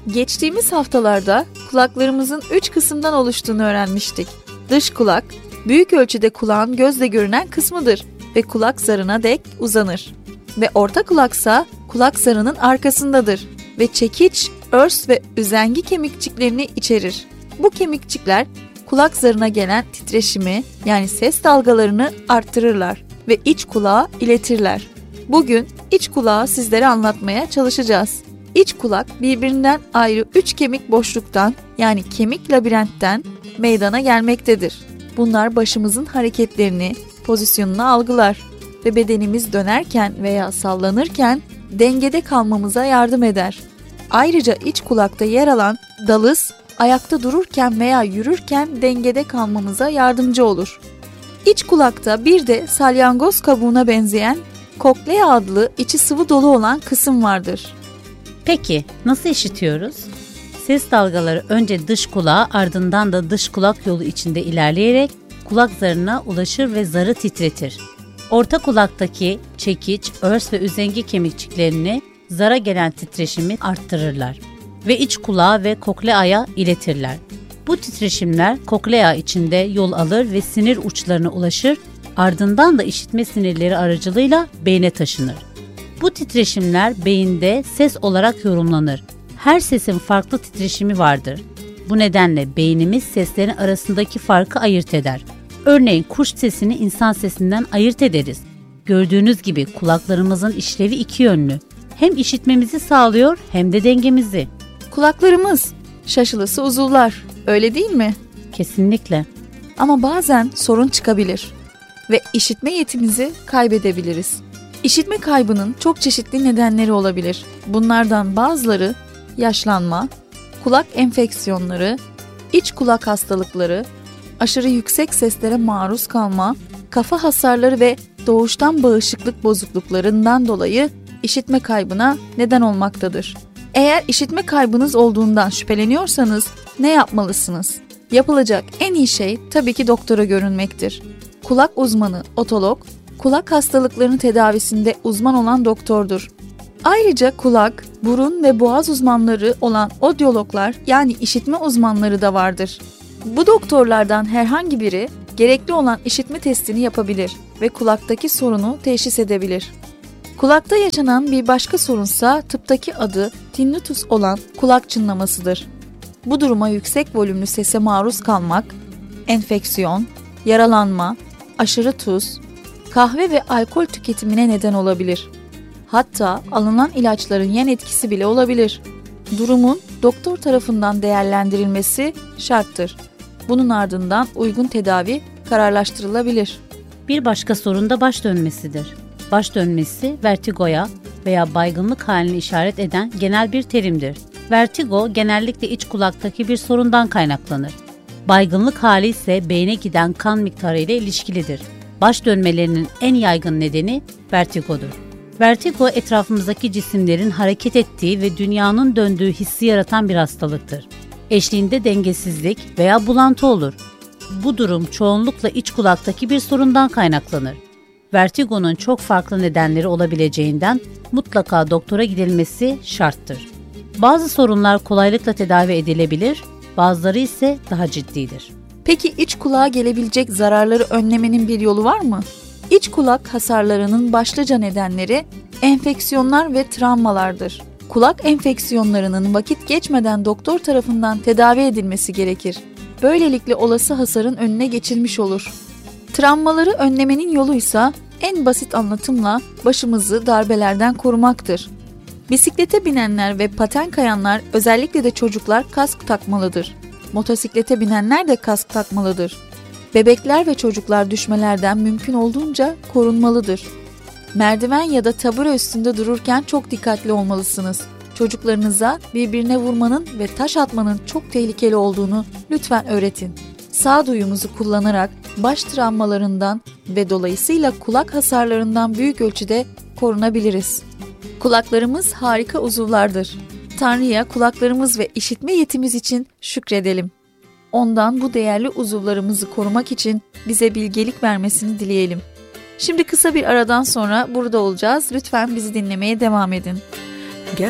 Geçtiğimiz haftalarda kulaklarımızın 3 kısımdan oluştuğunu öğrenmiştik. Dış kulak, büyük ölçüde kulağın gözle görünen kısmıdır ve kulak zarına dek uzanır. Ve orta kulaksa kulak zarının arkasındadır ve çekiç, örs ve üzengi kemikçiklerini içerir. Bu kemikçikler kulak zarına gelen titreşimi yani ses dalgalarını arttırırlar ve iç kulağa iletirler. Bugün iç kulağı sizlere anlatmaya çalışacağız. İç kulak birbirinden ayrı 3 kemik boşluktan yani kemik labirentten meydana gelmektedir. Bunlar başımızın hareketlerini, pozisyonunu algılar ve bedenimiz dönerken veya sallanırken dengede kalmamıza yardım eder. Ayrıca iç kulakta yer alan dalız, ayakta dururken veya yürürken dengede kalmamıza yardımcı olur. İç kulakta bir de salyangoz kabuğuna benzeyen koklea adlı içi sıvı dolu olan kısım vardır. Peki nasıl işitiyoruz? Ses dalgaları önce dış kulağa ardından da dış kulak yolu içinde ilerleyerek kulak zarına ulaşır ve zarı titretir. Orta kulaktaki çekiç, örs ve üzengi kemikçiklerini zara gelen titreşimi arttırırlar ve iç kulağa ve kokleaya iletirler. Bu titreşimler koklea içinde yol alır ve sinir uçlarına ulaşır, ardından da işitme sinirleri aracılığıyla beyne taşınır. Bu titreşimler beyinde ses olarak yorumlanır. Her sesin farklı titreşimi vardır. Bu nedenle beynimiz seslerin arasındaki farkı ayırt eder. Örneğin kuş sesini insan sesinden ayırt ederiz. Gördüğünüz gibi kulaklarımızın işlevi iki yönlü. Hem işitmemizi sağlıyor hem de dengemizi. Kulaklarımız şaşılısı uzuvlar, öyle değil mi? Kesinlikle. Ama bazen sorun çıkabilir ve işitme yetimizi kaybedebiliriz. İşitme kaybının çok çeşitli nedenleri olabilir. Bunlardan bazıları yaşlanma, kulak enfeksiyonları, iç kulak hastalıkları, aşırı yüksek seslere maruz kalma, kafa hasarları ve doğuştan bağışıklık bozukluklarından dolayı işitme kaybına neden olmaktadır. Eğer işitme kaybınız olduğundan şüpheleniyorsanız ne yapmalısınız? Yapılacak en iyi şey tabii ki doktora görünmektir. Kulak uzmanı, otolog, kulak hastalıklarının tedavisinde uzman olan doktordur. Ayrıca kulak, burun ve boğaz uzmanları olan odyologlar yani işitme uzmanları da vardır. Bu doktorlardan herhangi biri gerekli olan işitme testini yapabilir ve kulaktaki sorunu teşhis edebilir. Kulakta yaşanan bir başka sorunsa tıptaki adı tinnitus olan kulak çınlamasıdır. Bu duruma yüksek volümlü sese maruz kalmak, enfeksiyon, yaralanma, aşırı tuz, kahve ve alkol tüketimine neden olabilir. Hatta alınan ilaçların yan etkisi bile olabilir. Durumun doktor tarafından değerlendirilmesi şarttır. Bunun ardından uygun tedavi kararlaştırılabilir. Bir başka sorun da baş dönmesidir. Baş dönmesi vertigoya veya baygınlık halini işaret eden genel bir terimdir. Vertigo genellikle iç kulaktaki bir sorundan kaynaklanır. Baygınlık hali ise beyne giden kan miktarı ile ilişkilidir. Baş dönmelerinin en yaygın nedeni vertigodur. Vertigo etrafımızdaki cisimlerin hareket ettiği ve dünyanın döndüğü hissi yaratan bir hastalıktır. Eşliğinde dengesizlik veya bulantı olur. Bu durum çoğunlukla iç kulaktaki bir sorundan kaynaklanır. Vertigonun çok farklı nedenleri olabileceğinden mutlaka doktora gidilmesi şarttır. Bazı sorunlar kolaylıkla tedavi edilebilir, bazıları ise daha ciddidir. Peki iç kulağa gelebilecek zararları önlemenin bir yolu var mı? İç kulak hasarlarının başlıca nedenleri enfeksiyonlar ve travmalardır. Kulak enfeksiyonlarının vakit geçmeden doktor tarafından tedavi edilmesi gerekir. Böylelikle olası hasarın önüne geçilmiş olur. Travmaları önlemenin yoluysa en basit anlatımla başımızı darbelerden korumaktır. Bisiklete binenler ve paten kayanlar, özellikle de çocuklar kask takmalıdır. Motosiklete binenler de kask takmalıdır. Bebekler ve çocuklar düşmelerden mümkün olduğunca korunmalıdır. Merdiven ya da tabure üstünde dururken çok dikkatli olmalısınız. Çocuklarınıza birbirine vurmanın ve taş atmanın çok tehlikeli olduğunu lütfen öğretin. Sağduyumuzu kullanarak baş travmalarından ve dolayısıyla kulak hasarlarından büyük ölçüde korunabiliriz. Kulaklarımız harika uzuvlardır. Tanrı'ya kulaklarımız ve işitme yetimiz için şükredelim. Ondan bu değerli uzuvlarımızı korumak için bize bilgelik vermesini dileyelim. Şimdi kısa bir aradan sonra burada olacağız. Lütfen bizi dinlemeye devam edin.